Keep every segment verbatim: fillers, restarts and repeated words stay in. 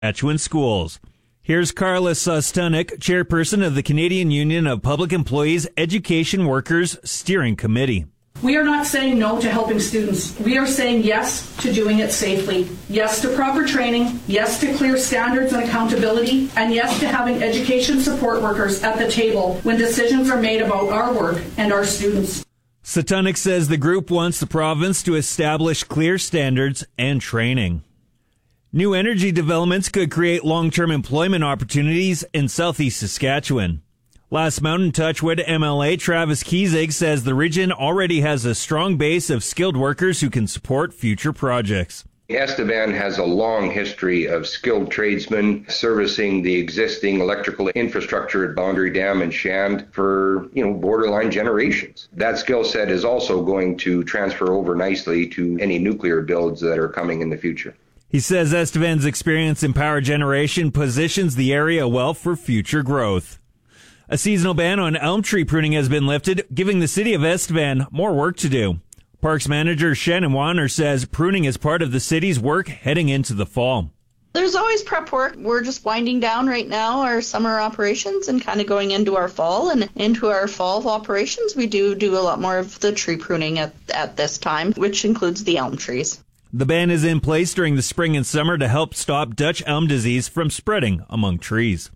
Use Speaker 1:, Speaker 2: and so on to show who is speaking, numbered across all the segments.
Speaker 1: Saskatchewan schools. Here's Carla Sustanek, chairperson of the Canadian Union of Public Employees Education Workers Steering Committee.
Speaker 2: We are not saying no to helping students. We are saying yes to doing it safely. Yes to proper training. Yes to clear standards and accountability. And yes to having education support workers at the table when decisions are made about our work and our students.
Speaker 1: Sustanek says the group wants the province to establish clear standards and training. New energy developments could create long-term employment opportunities in southeast Saskatchewan. Last Mountain Touchwood M L A Travis Kiesig says the region already has a strong base of skilled workers who can support future projects.
Speaker 3: Estevan has a long history of skilled tradesmen servicing the existing electrical infrastructure at Boundary Dam and Shand for, you know, borderline generations. That skill set is also going to transfer over nicely to any nuclear builds that are coming in the future.
Speaker 1: He says Estevan's experience in power generation positions the area well for future growth. A seasonal ban on elm tree pruning has been lifted, giving the city of Estevan more work to do. Parks manager Shannon Warner says pruning is part of the city's work heading into the fall.
Speaker 4: There's always prep work. We're just winding down right now our summer operations and kind of going into our fall. And into our fall operations, we do do a lot more of the tree pruning at, at this time, which includes the elm trees.
Speaker 1: The ban is in place during the spring and summer to help stop Dutch elm disease from spreading among trees.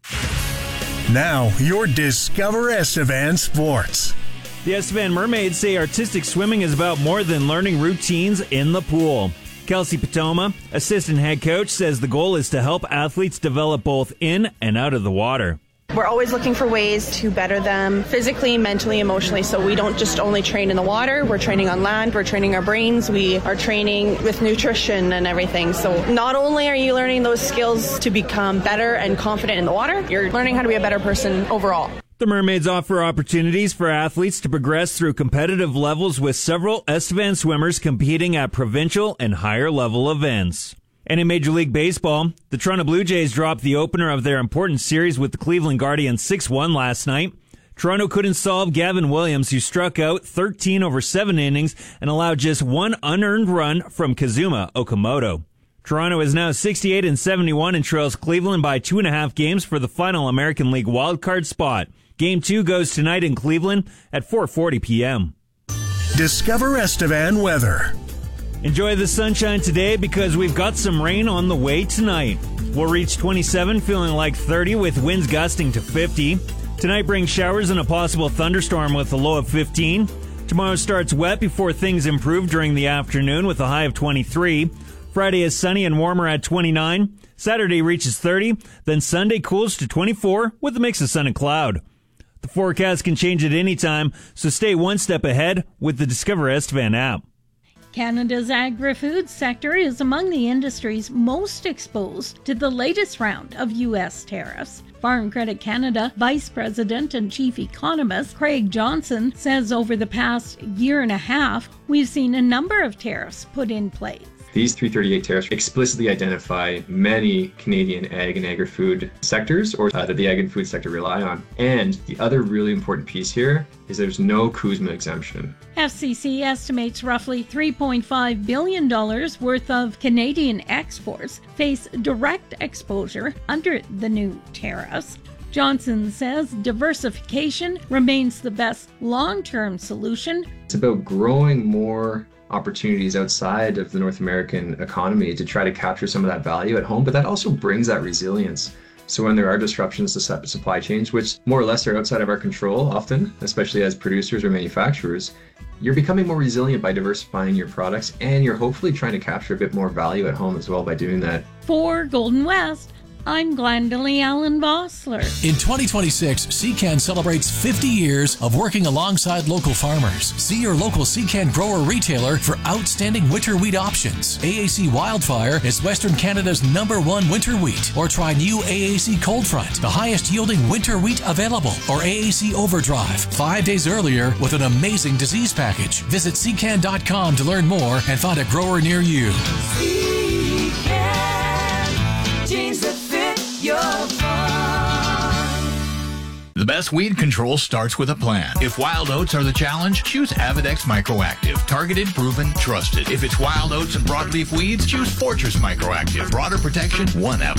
Speaker 5: Now, your Discover Estevan Sports.
Speaker 1: The Estevan Mermaids say artistic swimming is about more than learning routines in the pool. Kelsey Patoma, assistant head coach, says the goal is to help athletes develop both in and out of the water.
Speaker 6: We're always looking for ways to better them physically, mentally, emotionally. So we don't just only train in the water. We're training on land. We're training our brains. We are training with nutrition and everything. So not only are you learning those skills to become better and confident in the water, you're learning how to be a better person overall.
Speaker 1: The Mermaids offer opportunities for athletes to progress through competitive levels with several Estevan swimmers competing at provincial and higher level events. And in Major League Baseball, the Toronto Blue Jays dropped the opener of their important series with the Cleveland Guardians six one last night. Toronto couldn't solve Gavin Williams, who struck out thirteen over seven innings and allowed just one unearned run from Kazuma Okamoto. Toronto is now sixty-eight and seventy-one and trails Cleveland by two and a half games for the final American League wildcard spot. Game two goes tonight in Cleveland at four forty p.m.
Speaker 5: Discover Estevan weather.
Speaker 1: Enjoy the sunshine today because we've got some rain on the way tonight. We'll reach twenty-seven, feeling like thirty with winds gusting to fifty. Tonight brings showers and a possible thunderstorm with a low of fifteen. Tomorrow starts wet before things improve during the afternoon with a high of twenty-three. Friday is sunny and warmer at twenty-nine. Saturday reaches thirty. Then Sunday cools to twenty-four with a mix of sun and cloud. The forecast can change at any time, so stay one step ahead with the Discover Estevan app.
Speaker 7: Canada's agri-food sector is among the industries most exposed to the latest round of U S tariffs. Farm Credit Canada Vice President and Chief Economist Craig Johnson says over the past year and a half, we've seen a number of tariffs put in place.
Speaker 8: These three thirty-eight tariffs explicitly identify many Canadian ag and agri-food sectors or uh, that the ag and food sector rely on. And the other really important piece here is there's no CUSMA exemption.
Speaker 7: F C C estimates roughly three point five billion dollars worth of Canadian exports face direct exposure under the new tariffs. Johnson says diversification remains the best long-term solution.
Speaker 8: It's about growing more opportunities outside of the North American economy to try to capture some of that value at home, but that also brings that resilience. So when there are disruptions to supply chains, which more or less are outside of our control often, especially as producers or manufacturers, you're becoming more resilient by diversifying your products, and you're hopefully trying to capture a bit more value at home as well by doing that.
Speaker 7: For Golden West, I'm Glendalee Allen Vossler.
Speaker 9: In twenty twenty-six, C C A N celebrates fifty years of working alongside local farmers. See your local C C A N grower retailer for outstanding winter wheat options. A A C Wildfire is Western Canada's number one winter wheat. Or try new A A C Cold Front, the highest yielding winter wheat available. Or A A C Overdrive, five days earlier with an amazing disease package. Visit C C A N dot com to learn more and find a grower near you.
Speaker 10: C C A N, jeans that fit your farm.
Speaker 11: The best weed control starts with a plan. If wild oats are the challenge, choose Avidex Microactive. Targeted, proven, trusted. If it's wild oats and broadleaf weeds, choose Fortress Microactive. Broader protection, one